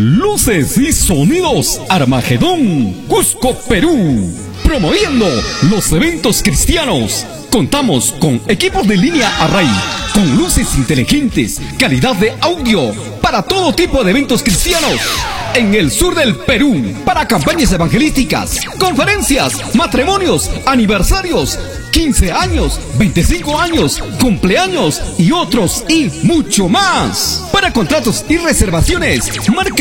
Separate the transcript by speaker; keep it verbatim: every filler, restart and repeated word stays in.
Speaker 1: Luces y sonidos Armagedón, Cusco, Perú. Promoviendo los eventos cristianos. Contamos con equipos de línea Array, con luces inteligentes, calidad de audio, para todo tipo de eventos cristianos. En el sur del Perú, para campañas evangelísticas, conferencias, matrimonios, aniversarios, quince años, veinticinco años, cumpleaños y otros y mucho más. Para contratos y reservaciones, marca